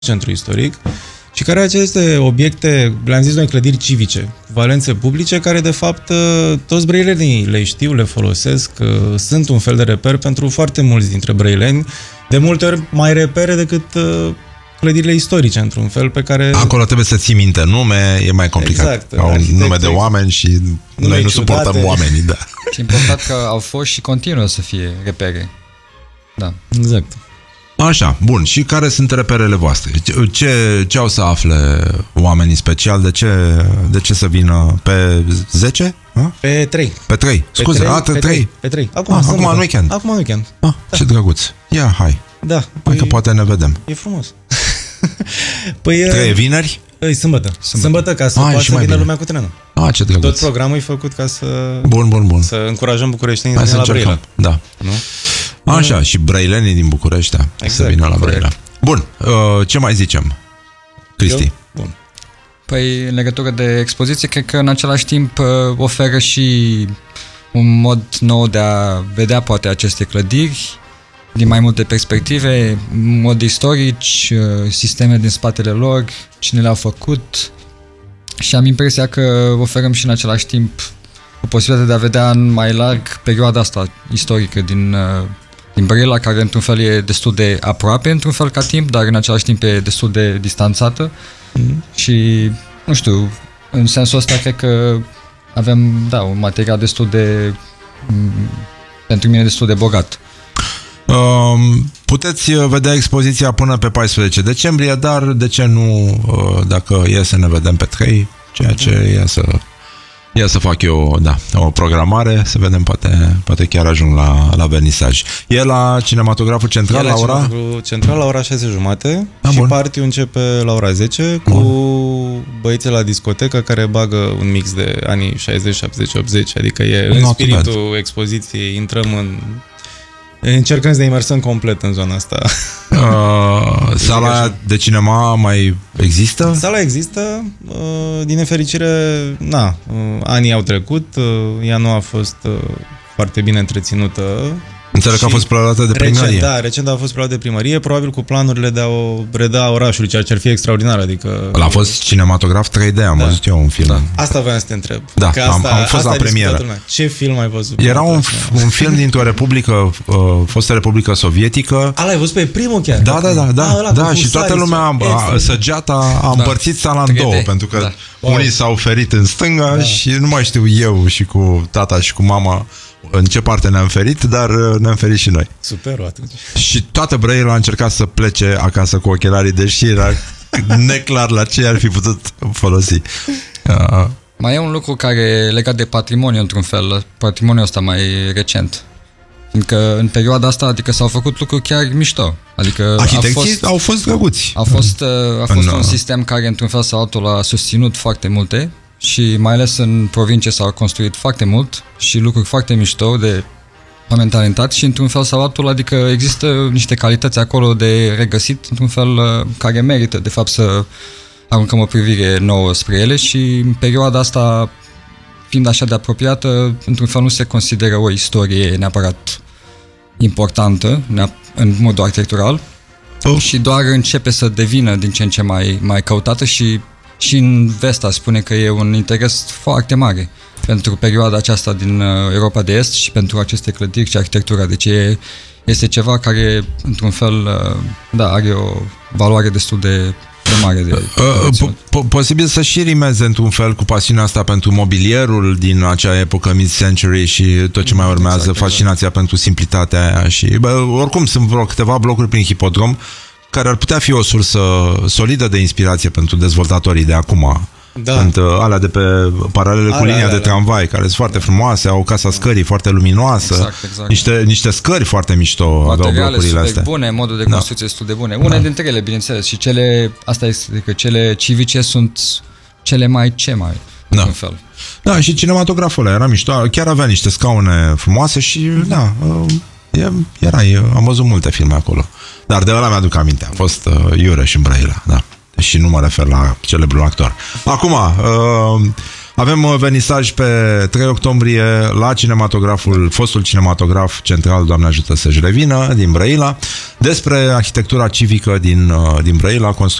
centru istoric și care are aceste obiecte, le-am zis noi, clădiri civice, cu valențe publice, care de fapt toți brăilenii le știu, le folosesc, sunt un fel de reper pentru foarte mulți dintre brăileni, de multe ori mai repere decât clădirile istorice, într-un fel pe care... Acolo trebuie să ții minte nume, e mai complicat. Exact. Au nume de oameni și noi nu suportăm oamenii, da. Și important că au fost și continuă să fie repere. Da. Exact. Așa, bun. Și care sunt reperele voastre? Ce au să afle oamenii special? De ce să vină pe 10? A? Pe 3. Pe 3. Scuze, pe 3. Pe 3. Acum în weekend. Acum în weekend. Da. Ce drăguț. Ia, hai. Da. Hai că poate ne vedem. E frumos. Păi 3 vineri? Sâmbătă. Sâmbătă ca să poată să vină lumea cu trenul. Ce drăguț. Tot programul e făcut ca să... Bun. Să încurajăm bucureștenii să vină la Brăila. Da. Nu? Așa, și brăilenii din București, da, exact, să vină la Brăila. Bun, ce mai zicem, Cristi? Bun. Păi, în legătură de expoziție, cred că în același timp oferă și un mod nou de a vedea poate aceste clădiri din mai multe perspective, mod istorici, sisteme din spatele lor, cine le-au făcut, și am impresia că oferăm și în același timp o posibilitate de a vedea în mai larg perioada asta istorică din Brăila, care într-un fel e destul de aproape, într-un fel ca timp, dar în același timp e destul de distanțată. Și, nu știu, în sensul ăsta cred că avem, un material destul de, pentru mine, destul de bogat. Puteți vedea expoziția până pe 14 decembrie, dar de ce nu, dacă e să ne vedem pe 3, ceea ce ia să fac eu, o programare, să vedem, poate chiar ajung la vernisaj. E la Cinematograful Central la ora? Central la ora 6:30 și party-ul începe la ora 10 cu băieții la discotecă care bagă un mix de anii 60, 70, 80, adică e în spiritul expoziției, încercăm să ne imersăm complet în zona asta. Sala de cinema mai există? Sala există, din nefericire, anii au trecut, ea nu a fost foarte bine întreținută. Înțeleg că a fost prelată de primărie. Recent a fost prelată de primărie, probabil cu planurile de a o reda orașului, ceea ce ar fi extraordinar. Adică... A fost cinematograf 3D, am văzut eu un film. Asta voiam să te întreb. Am fost la premieră. Ce film ai văzut? Era un film dintr-o republică, fostă republică sovietică. L-ai văzut pe primul chiar? Da, și toată lumea, săgeata a împărțit sala în două, pentru că unii s-au ferit în stânga și nu mai știu eu și cu tata și cu mama în ce parte ne-am ferit, dar ne-am ferit și noi. Super atunci. Și toată Brăila a încercat să plece acasă cu ochelarii, deși era neclar la ce ar fi putut folosi. Mai e un lucru care e legat de patrimoniu, într-un fel, patrimoniul ăsta mai recent. Fiindcă în perioada asta, adică s-au făcut lucruri chiar mișto. Adică arhitecții au fost drăguți. A fost un sistem care, într-un fel sau altul, a susținut foarte multe. Și mai ales în provincie s-au construit foarte mult și lucruri foarte mișto de oameni talentați și într-un fel sau altul, adică există niște calități acolo de regăsit, într-un fel care merită de fapt să aruncăm o privire nouă spre ele și în perioada asta, fiind așa de apropiată, într-un fel nu se consideră o istorie neapărat importantă în modul arhitectural și doar începe să devină din ce în ce mai căutată și în Vesta spune că e un interes foarte mare pentru perioada aceasta din Europa de Est și pentru aceste clădiri și arhitectura. Deci este ceva care, într-un fel, are o valoare destul de mare. Posibil să și rimeze, într-un fel, cu pasiunea asta pentru mobilierul din acea epocă mid-century și tot ce mai urmează, fascinația pentru simplitatea aia și, oricum, sunt vreo câteva blocuri prin Hipodrom care ar putea fi o sursă solidă de inspirație pentru dezvoltatorii de acum. Sunt alea de pe paralele cu linia de tramvai, care sunt foarte frumoase, au casa scării foarte luminoasă, exact. Niște scări foarte mișto aveau blocurile astea. Bune, modul de construcție destul de bune. Une dintre ele, bineînțeles, și asta este că cele civice sunt cele mai în fel. Da, și cinematograful ăla era mișto, chiar avea niște scaune frumoase și am văzut multe filme acolo. Dar de ăla mi-aduc aminte, a fost Iureș în Brăila, și nu mă refer la celebrul actor. Acum, Avem vernisaj pe 3 octombrie la fostul cinematograf central, Doamne ajută să-și revină, din Brăila, despre arhitectura civică din Brăila,